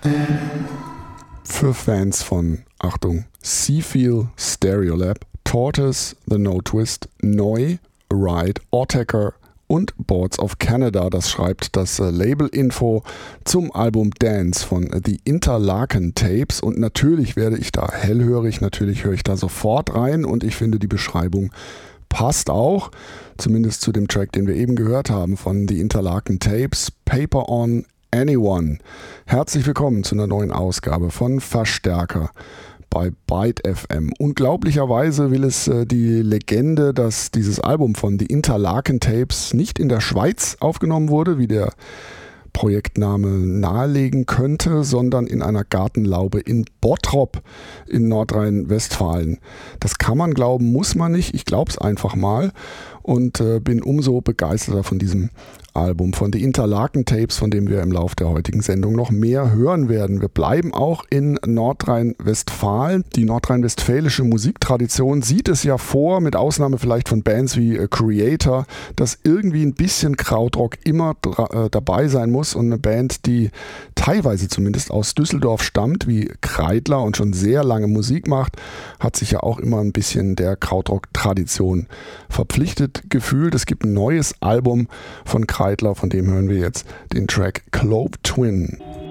Für Fans von, Achtung, Seafeel, Stereolab, Tortoise, The No Twist, Neu, Ride, Autechre und Boards of Canada. Das schreibt das Label-Info zum Album Dance von The Interlaken Tapes. Und natürlich werde ich da hellhörig, natürlich höre ich da sofort rein und ich finde, die Beschreibung passt auch, zumindest zu dem Track, den wir eben gehört haben von The Interlaken Tapes, Paper on Anyone. Herzlich willkommen zu einer neuen Ausgabe von Verstärker bei Byte FM. Unglaublicherweise will es die Legende, dass dieses Album von The Interlaken Tapes nicht in der Schweiz aufgenommen wurde, wie der Projektname nahelegen könnte, sondern in einer Gartenlaube in Bottrop in Nordrhein-Westfalen. Das kann man glauben, muss man nicht. Ich glaube es einfach mal und bin umso begeisterter von diesem Album, von The Interlaken Tapes, von dem wir im Laufe der heutigen Sendung noch mehr hören werden. Wir bleiben auch in Nordrhein-Westfalen. Die nordrhein-westfälische Musiktradition sieht es ja vor, mit Ausnahme vielleicht von Bands wie Creator, dass irgendwie ein bisschen Krautrock immer dabei sein muss, und eine Band, die teilweise zumindest aus Düsseldorf stammt, wie Kreidler, und schon sehr lange Musik macht, hat sich ja auch immer ein bisschen der Krautrock-Tradition verpflichtet gefühlt. Es gibt ein neues Album von Kreidler, von dem hören wir jetzt den Track Clove Twin.